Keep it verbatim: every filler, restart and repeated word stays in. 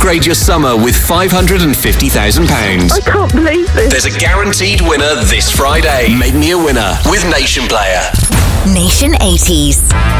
upgrade your summer with five hundred fifty thousand pounds. I can't believe this. There's a guaranteed winner this Friday. Make me a winner with Nation Player. Nation eighties.